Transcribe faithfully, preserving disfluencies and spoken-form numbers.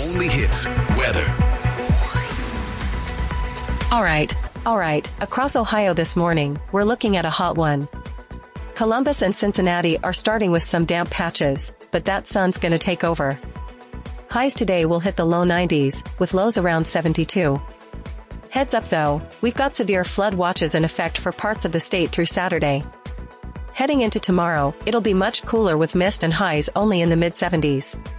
only hits, weather. All right, all right, across Ohio this morning, we're looking at a hot one. Columbus and Cincinnati are starting with some damp patches, but that sun's gonna take over. Highs today will hit the low nineties, with lows around seventy-two. Heads up though, we've got severe flood watches in effect for parts of the state through Saturday. Heading into tomorrow, it'll be much cooler with mist and highs only in the mid seventies.